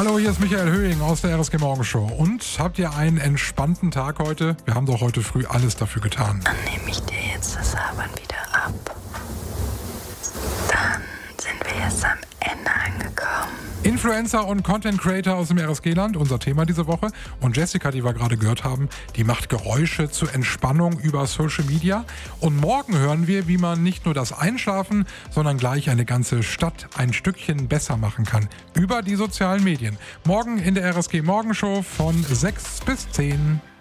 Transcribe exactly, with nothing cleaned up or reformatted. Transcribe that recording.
Hallo, hier ist Michael Höhing aus der R S G Morgenshow. Und habt ihr einen entspannten Tag heute? Wir haben doch heute früh alles dafür getan. Dann nehme ich dir jetzt das Habern wieder ab. Dann sind wir jetzt am Ende angekommen. Influencer und Content Creator aus dem R S G-Land, unser Thema diese Woche. Und Jessica, die wir gerade gehört haben, die macht Geräusche zur Entspannung über Social Media. Und morgen hören wir, wie man nicht nur das Einschlafen, sondern gleich eine ganze Stadt ein Stückchen besser machen kann. Über die sozialen Medien. Morgen in der R S G Morgenshow von sechs bis zehn.